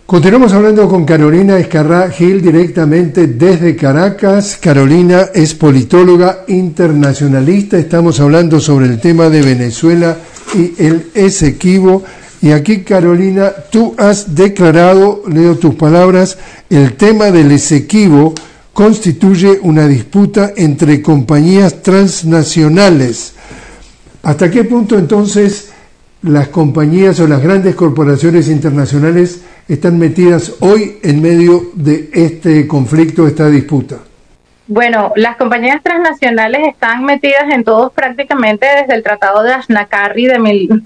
Continuamos hablando con Carolina Ezcarrá Gil directamente desde Caracas. Carolina es politóloga internacionalista. Estamos hablando sobre el tema de Venezuela y el Esequibo. Y aquí, Carolina, tú has declarado, leo tus palabras, el tema del Esequibo constituye una disputa entre compañías transnacionales. ¿Hasta qué punto entonces las compañías o las grandes corporaciones internacionales están metidas hoy en medio de este conflicto, esta disputa? Bueno, las compañías transnacionales están metidas en todos prácticamente desde el Tratado de Ashnacarry de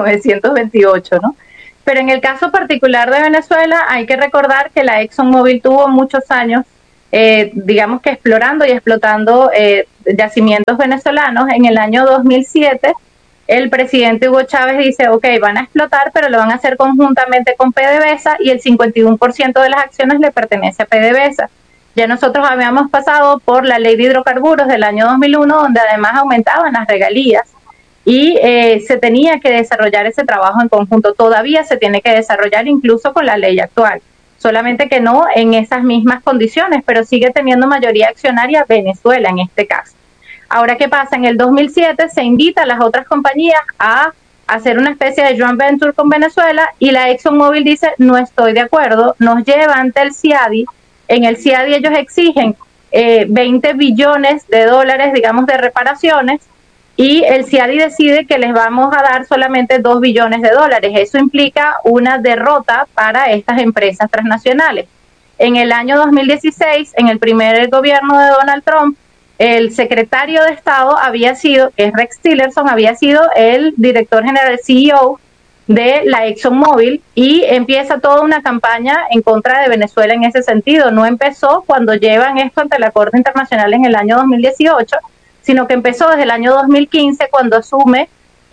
1928, ¿no? Pero en el caso particular de Venezuela hay que recordar que la ExxonMobil tuvo muchos años, digamos que explorando y explotando yacimientos venezolanos. En el año 2007 el presidente Hugo Chávez dice, ok, van a explotar, pero lo van a hacer conjuntamente con PDVSA y el 51% de las acciones le pertenece a PDVSA. Ya nosotros habíamos pasado por la ley de hidrocarburos del año 2001, donde además aumentaban las regalías y se tenía que desarrollar ese trabajo en conjunto. Todavía se tiene que desarrollar incluso con la ley actual, solamente que no en esas mismas condiciones, pero sigue teniendo mayoría accionaria Venezuela en este caso. Ahora, ¿qué pasa? En el 2007 se invita a las otras compañías a hacer una especie de joint venture con Venezuela y la ExxonMobil dice, no estoy de acuerdo, nos lleva ante el CIADI. En el CIADI ellos exigen 20 billones de dólares, digamos, de reparaciones, y el CIADI decide que les vamos a dar solamente 2 billones de dólares. Eso implica una derrota para estas empresas transnacionales. En el año 2016, en el primer gobierno de Donald Trump, el secretario de Estado había sido, que es Rex Tillerson, había sido el director general, CEO de la ExxonMobil, y empieza toda una campaña en contra de Venezuela en ese sentido. No empezó cuando llevan esto ante la Corte Internacional en el año 2018, sino que empezó desde el año 2015 cuando asume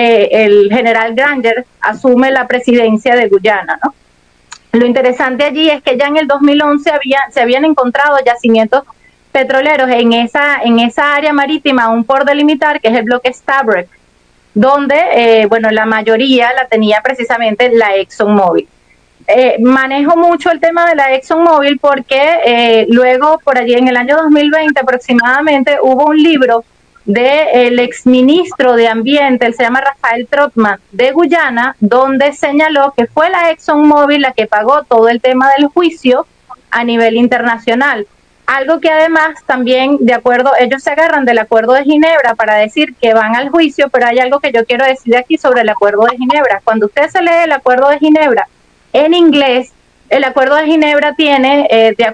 el general Granger, asume la presidencia de Guyana, ¿no? Lo interesante allí es que ya en el 2011 se habían encontrado yacimientos petroleros en esa área marítima aún por delimitar, que es el bloque Stabroek, donde, bueno, la mayoría la tenía precisamente la ExxonMobil. Manejo mucho el tema de la ExxonMobil porque luego, por allí en el año 2020 aproximadamente, hubo un libro del exministro de Ambiente, él se llama Rafael Trotman, de Guyana, donde señaló que fue la ExxonMobil la que pagó todo el tema del juicio a nivel internacional. Algo que además también, de acuerdo, ellos se agarran del Acuerdo de Ginebra para decir que van al juicio, pero hay algo que yo quiero decir aquí sobre el Acuerdo de Ginebra. Cuando usted se lee el Acuerdo de Ginebra en inglés, el Acuerdo de Ginebra tiene,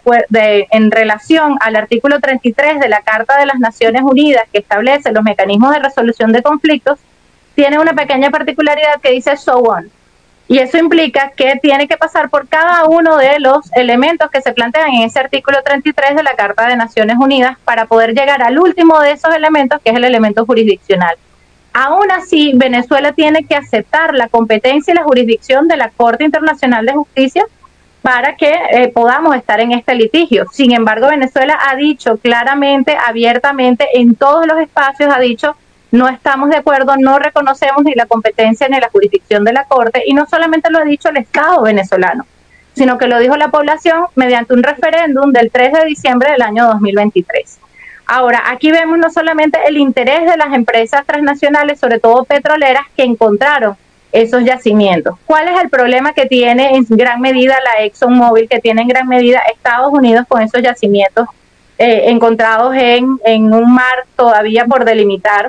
en relación al artículo 33 de la Carta de las Naciones Unidas, que establece los mecanismos de resolución de conflictos, tiene una pequeña particularidad que dice so on. Y eso implica que tiene que pasar por cada uno de los elementos que se plantean en ese artículo 33 de la Carta de Naciones Unidas para poder llegar al último de esos elementos, que es el elemento jurisdiccional. Aún así, Venezuela tiene que aceptar la competencia y la jurisdicción de la Corte Internacional de Justicia para que podamos estar en este litigio. Sin embargo, Venezuela ha dicho claramente, abiertamente, en todos los espacios, ha dicho, no estamos de acuerdo, no reconocemos ni la competencia ni la jurisdicción de la Corte, y no solamente lo ha dicho el Estado venezolano, sino que lo dijo la población mediante un referéndum del 3 de diciembre del año 2023. Ahora, aquí vemos no solamente el interés de las empresas transnacionales, sobre todo petroleras, que encontraron esos yacimientos. ¿Cuál es el problema que tiene en gran medida la ExxonMobil, que tiene en gran medida Estados Unidos con esos yacimientos encontrados en un mar todavía por delimitar?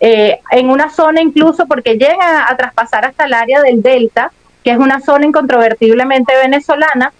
En una zona incluso porque llegan a traspasar hasta el área del Delta, que es una zona incontrovertiblemente venezolana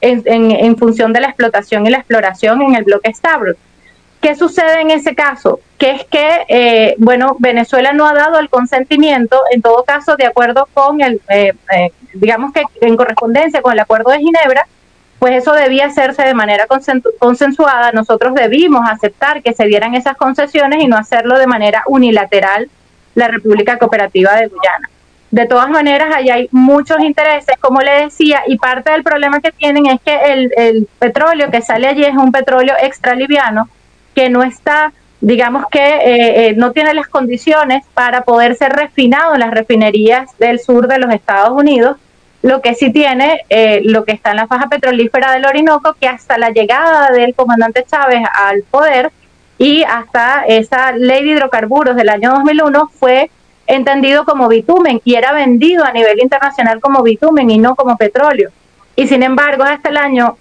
en función de la explotación y la exploración en el bloque Stabroek. ¿Qué sucede en ese caso? Que es que, bueno, Venezuela no ha dado el consentimiento, en todo caso, de acuerdo con digamos que en correspondencia con el Acuerdo de Ginebra, pues eso debía hacerse de manera consensuada. Nosotros debimos aceptar que se dieran esas concesiones y no hacerlo de manera unilateral la República Cooperativa de Guyana. De todas maneras, allí hay muchos intereses, como le decía, y parte del problema que tienen es que el petróleo que sale allí es un petróleo extraliviano que no está, digamos que no tiene las condiciones para poder ser refinado en las refinerías del sur de los Estados Unidos. Lo que sí tiene, lo que está en la faja petrolífera del Orinoco, que hasta la llegada del comandante Chávez al poder y hasta esa ley de hidrocarburos del año 2001 fue entendido como bitumen y era vendido a nivel internacional como bitumen y no como petróleo. Y sin embargo, hasta el año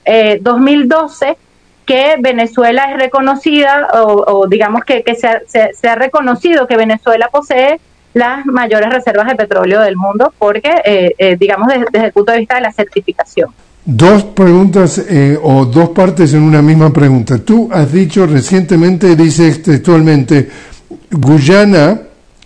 2012 que Venezuela es reconocida o digamos que se ha reconocido que Venezuela posee las mayores reservas de petróleo del mundo porque, digamos, desde el punto de vista de la certificación. Dos preguntas o dos partes en una misma pregunta. Tú has dicho recientemente, dices textualmente, Guyana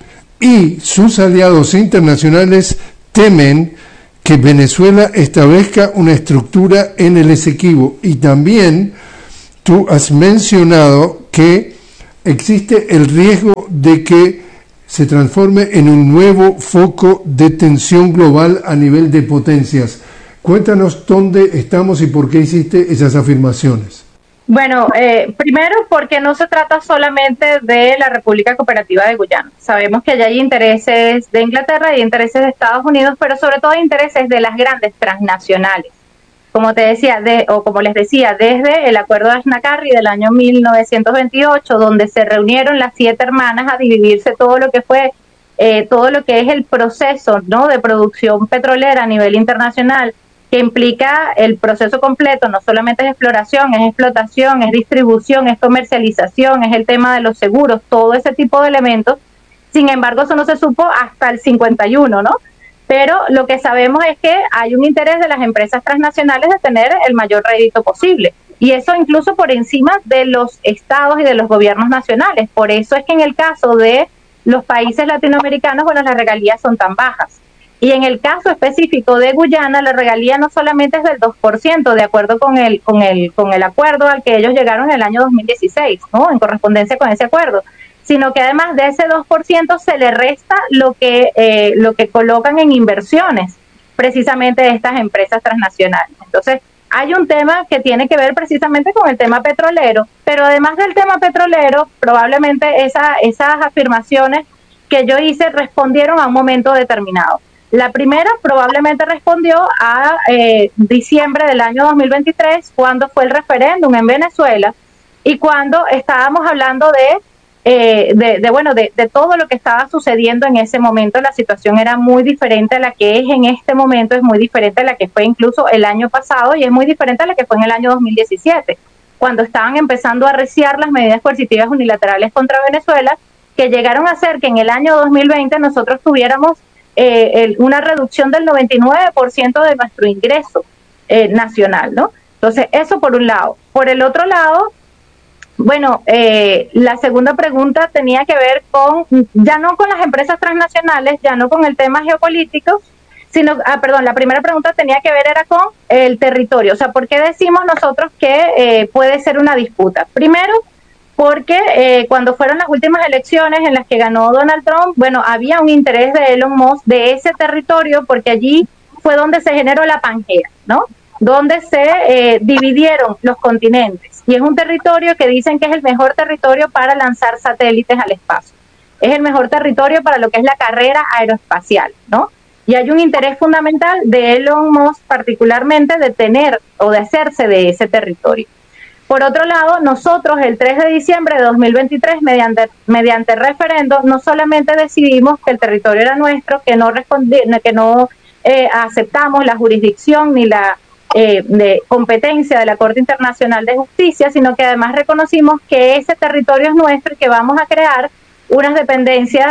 y sus aliados internacionales temen que Venezuela establezca una estructura en el Esequibo. Y también tú has mencionado que existe el riesgo de que se transforme en un nuevo foco de tensión global a nivel de potencias. Cuéntanos dónde estamos y por qué hiciste esas afirmaciones. Bueno, primero porque no se trata solamente de la República Cooperativa de Guyana. Sabemos que allá hay intereses de Inglaterra y intereses de Estados Unidos, pero sobre todo intereses de las grandes transnacionales. Como te decía, como les decía, desde el acuerdo de Ashnacarry del año 1928, donde se reunieron las 7 hermanas a dividirse todo lo que fue, todo lo que es el proceso, ¿no?, de producción petrolera a nivel internacional, que implica el proceso completo, no solamente es exploración, es explotación, es distribución, es comercialización, es el tema de los seguros, todo ese tipo de elementos. Sin embargo, eso no se supo hasta el 51, ¿no? Pero lo que sabemos es que hay un interés de las empresas transnacionales de tener el mayor rédito posible. Y eso incluso por encima de los estados y de los gobiernos nacionales. Por eso es que en el caso de los países latinoamericanos, bueno, las regalías son tan bajas. Y en el caso específico de Guyana, la regalía no solamente es del 2%, de acuerdo con el acuerdo al que ellos llegaron en el año 2016, ¿no?, en correspondencia con ese acuerdo, sino que además de ese 2% se le resta lo que colocan en inversiones, precisamente de estas empresas transnacionales. Entonces, hay un tema que tiene que ver precisamente con el tema petrolero, pero además del tema petrolero, probablemente esas afirmaciones que yo hice respondieron a un momento determinado. La primera probablemente respondió a diciembre del año 2023, cuando fue el referéndum en Venezuela y cuando estábamos hablando de todo lo que estaba sucediendo en ese momento. La situación era muy diferente a la que es en este momento, es muy diferente a la que fue incluso el año pasado y es muy diferente a la que fue en el año 2017, cuando estaban empezando a arreciar las medidas coercitivas unilaterales contra Venezuela, que llegaron a hacer que en el año 2020 nosotros tuviéramos una reducción del 99% de nuestro ingreso nacional, ¿no? Entonces, eso por un lado. Por el otro lado, bueno, la segunda pregunta tenía que ver con, ya no con las empresas transnacionales, ya no con el tema geopolítico, sino, la primera pregunta tenía que ver era con el territorio. O sea, ¿por qué decimos nosotros que puede ser una disputa? Primero, porque cuando fueron las últimas elecciones en las que ganó Donald Trump, bueno, había un interés de Elon Musk de ese territorio, porque allí fue donde se generó la Pangea, ¿no?, donde se dividieron los continentes. Y es un territorio que dicen que es el mejor territorio para lanzar satélites al espacio. Es el mejor territorio para lo que es la carrera aeroespacial, ¿no? Y hay un interés fundamental de Elon Musk particularmente de tener o de hacerse de ese territorio. Por otro lado, nosotros el 3 de diciembre de 2023, mediante referendo, no solamente decidimos que el territorio era nuestro, que no aceptamos la jurisdicción ni la de competencia de la Corte Internacional de Justicia, sino que además reconocimos que ese territorio es nuestro y que vamos a crear unas dependencias,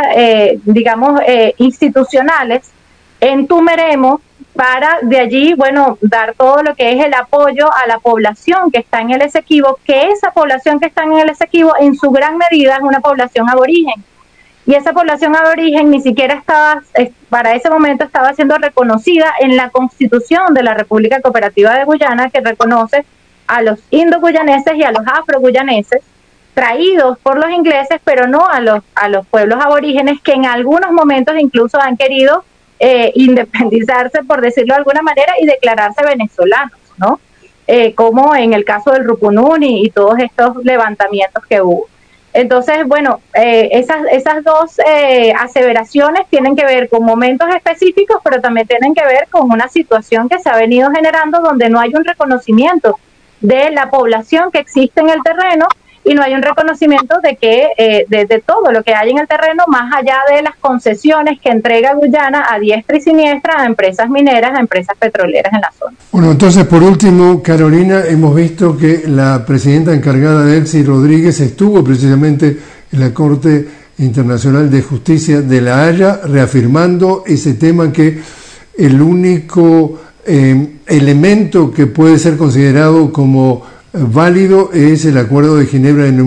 institucionales en Tumeremo, para de allí, bueno, dar todo lo que es el apoyo a la población que está en el Esequibo, que esa población que está en el Esequibo en su gran medida es una población aborigen. Y esa población aborigen ni siquiera estaba, para ese momento estaba siendo reconocida en la Constitución de la República Cooperativa de Guyana, que reconoce a los indo-guyaneses y a los afro-guyaneses, traídos por los ingleses, pero no a los pueblos aborígenes, que en algunos momentos incluso han querido independizarse, por decirlo de alguna manera, y declararse venezolanos, ¿no? Como en el caso del Rupununi y todos estos levantamientos que hubo. Entonces, bueno, esas dos aseveraciones tienen que ver con momentos específicos, pero también tienen que ver con una situación que se ha venido generando donde no hay un reconocimiento de la población que existe en el terreno y no hay un reconocimiento de que de todo lo que hay en el terreno, más allá de las concesiones que entrega Guyana a diestra y siniestra a empresas mineras, a empresas petroleras en la zona. Bueno, entonces por último, Carolina, hemos visto que la presidenta encargada, Delcy Rodríguez, estuvo precisamente en la Corte Internacional de Justicia de La Haya, reafirmando ese tema, que el único elemento que puede ser considerado como válido es el Acuerdo de Ginebra de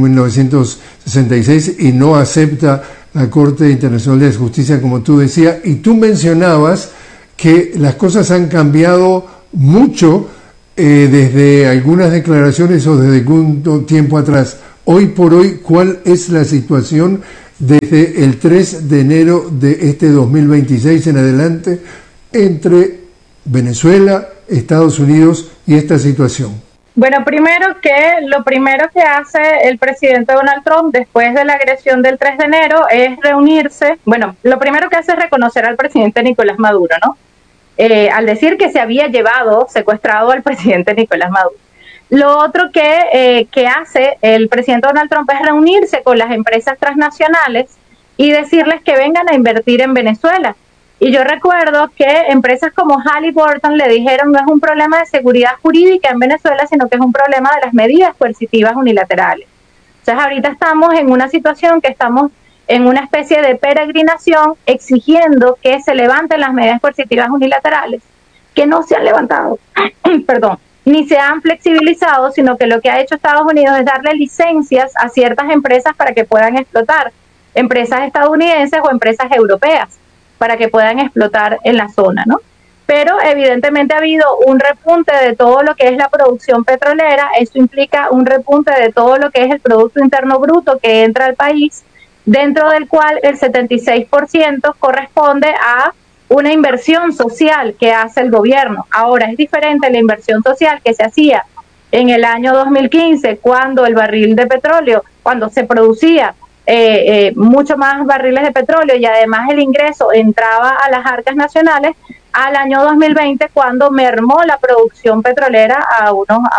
1966 y no acepta la Corte Internacional de Justicia, como tú decías. Y tú mencionabas que las cosas han cambiado mucho desde algunas declaraciones o desde algún tiempo atrás. Hoy por hoy, ¿cuál es la situación desde el 3 de enero de este 2026 en adelante entre Venezuela, Estados Unidos y esta situación? Bueno, lo primero que hace el presidente Donald Trump después de la agresión del 3 de enero es reunirse. Bueno, lo primero que hace es reconocer al presidente Nicolás Maduro, ¿no? Al decir que se había secuestrado al presidente Nicolás Maduro. Lo otro que hace el presidente Donald Trump es reunirse con las empresas transnacionales y decirles que vengan a invertir en Venezuela. Y yo recuerdo que empresas como Halliburton le dijeron no es un problema de seguridad jurídica en Venezuela, sino que es un problema de las medidas coercitivas unilaterales. Entonces ahorita estamos en una situación que estamos en una especie de peregrinación exigiendo que se levanten las medidas coercitivas unilaterales, que no se han levantado, perdón, ni se han flexibilizado, sino que lo que ha hecho Estados Unidos es darle licencias a ciertas empresas para que puedan explotar, empresas estadounidenses o empresas europeas, para que puedan explotar en la zona, ¿no? Pero evidentemente ha habido un repunte de todo lo que es la producción petrolera, eso implica un repunte de todo lo que es el Producto Interno Bruto que entra al país, dentro del cual el 76% corresponde a una inversión social que hace el gobierno. Ahora, es diferente la inversión social que se hacía en el año 2015, cuando el barril de petróleo, cuando se producía mucho más barriles de petróleo y además el ingreso entraba a las arcas nacionales, al año 2020, cuando mermó la producción petrolera a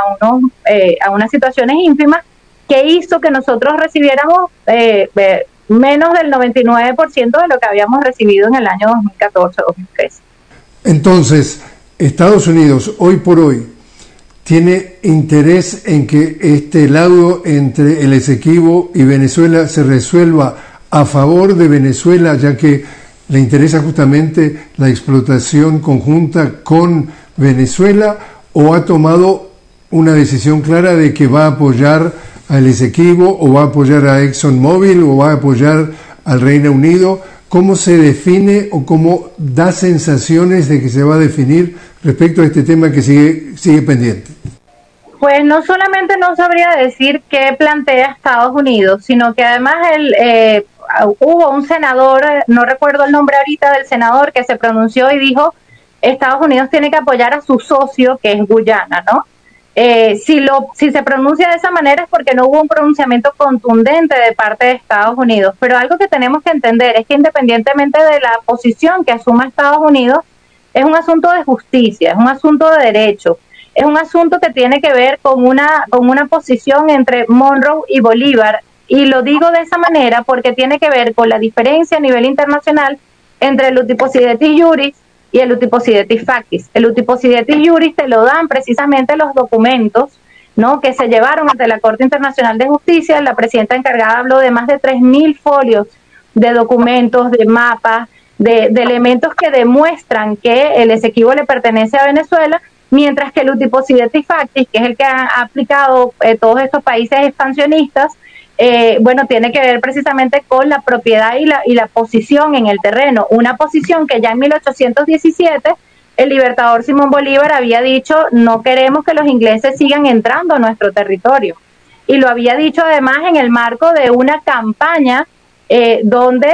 unas situaciones ínfimas, que hizo que nosotros recibiéramos menos del 99% de lo que habíamos recibido en el año 2014-2013. Entonces, Estados Unidos, hoy por hoy, ¿tiene interés en que este laudo entre el Esequibo y Venezuela se resuelva a favor de Venezuela, ya que le interesa justamente la explotación conjunta con Venezuela, o ha tomado una decisión clara de que va a apoyar al Esequibo o va a apoyar a ExxonMobil o va a apoyar al Reino Unido? ¿Cómo se define o cómo da sensaciones de que se va a definir respecto a este tema que sigue pendiente? Pues no solamente no sabría decir qué plantea Estados Unidos, sino que además hubo un senador, no recuerdo el nombre ahorita del senador, que se pronunció y dijo Estados Unidos tiene que apoyar a su socio, que es Guyana, ¿no? Si se pronuncia de esa manera es porque no hubo un pronunciamiento contundente de parte de Estados Unidos, pero algo que tenemos que entender es que independientemente de la posición que asuma Estados Unidos, es un asunto de justicia, es un asunto de derecho, es un asunto que tiene que ver con una posición entre Monroe y Bolívar, y lo digo de esa manera porque tiene que ver con la diferencia a nivel internacional entre el uti possidetis iuris y el uti possidetis factis. El uti possidetis iuris te lo dan precisamente los documentos, ¿no?, que se llevaron ante la Corte Internacional de Justicia. La presidenta encargada habló de más de 3.000 folios de documentos, de mapas, de elementos que demuestran que el Esequibo le pertenece a Venezuela, mientras que el uti possidetis factis, que es el que ha aplicado todos estos países expansionistas, tiene que ver precisamente con la propiedad y la posición en el terreno, una posición que ya en 1817 el libertador Simón Bolívar había dicho no queremos que los ingleses sigan entrando a nuestro territorio, y lo había dicho además en el marco de una campaña donde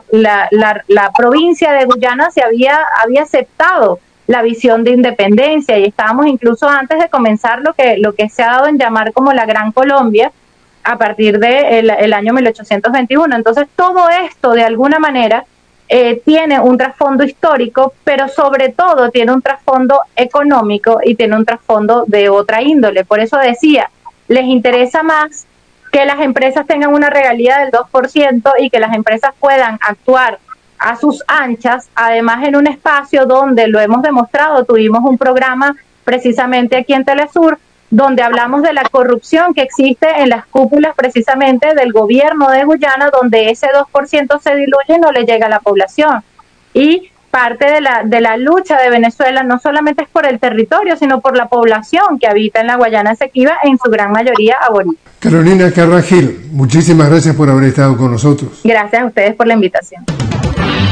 la provincia de Guyana había aceptado la visión de independencia, y estábamos incluso antes de comenzar lo que se ha dado en llamar como la Gran Colombia, a partir del año 1821. Entonces, todo esto, de alguna manera, tiene un trasfondo histórico, pero sobre todo tiene un trasfondo económico y tiene un trasfondo de otra índole. Por eso decía, les interesa más que las empresas tengan una regalía del 2% y que las empresas puedan actuar a sus anchas, además en un espacio donde lo hemos demostrado. Tuvimos un programa precisamente aquí en Telesur, donde hablamos de la corrupción que existe en las cúpulas precisamente del gobierno de Guyana, donde ese 2% se diluye y no le llega a la población. Y parte de la lucha de Venezuela no solamente es por el territorio, sino por la población que habita en la Guayana Esequiba, en su gran mayoría aborigen. Carolina Esquerrá Gil, muchísimas gracias por haber estado con nosotros. Gracias a ustedes por la invitación.